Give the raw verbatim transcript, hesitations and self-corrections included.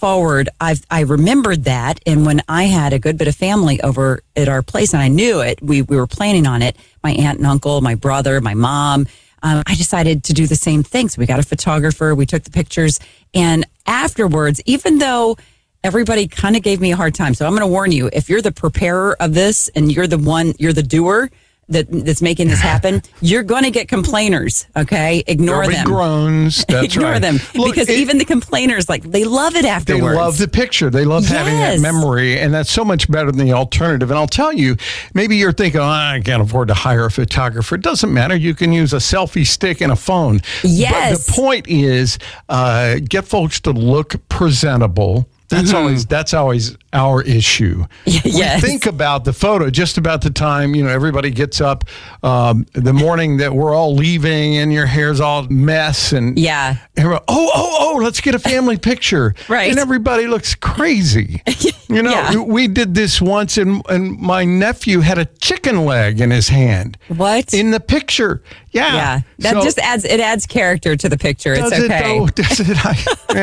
forward, I've I remembered that, and when I had a good bit of family over at our place, and I knew it, we we were planning on it. My aunt and uncle, my brother, my mom. Um, I decided to do the same thing. So we got a photographer. We took the pictures, and afterwards, even though everybody kind of gave me a hard time, so I'm going to warn you: if you're the preparer of this and you're the one, you're the doer that that's making this happen, you're going to get complainers. Okay, ignore There'll be them. groans. That's ignore right. them Look, because it, even the complainers, like they love it afterwards. They love the picture. They love having that Yes. memory, and that's so much better than the alternative. And I'll tell you, maybe you're thinking, oh, I can't afford to hire a photographer. It doesn't matter. You can use a selfie stick and a phone. Yes. But the point is, uh, get folks to look presentable. That's Mm-hmm. always that's always our issue. Yes. We think about the photo just about the time, you know, everybody gets up um, the morning that we're all leaving and your hair's all mess and Yeah. and we're, oh, oh, oh, let's get a family picture. Right. And everybody looks crazy. You know, Yeah. we did this once and and my nephew had a chicken leg in his hand. What? In the picture. Yeah. yeah. That So- just adds it adds character to the picture. Does It's it okay. though? Does it? I,